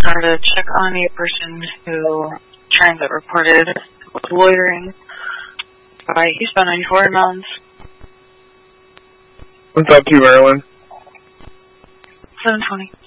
to check on a person who transit reported was loitering by eastbound 94 in Mountains. What's up to you, Marilyn? 720.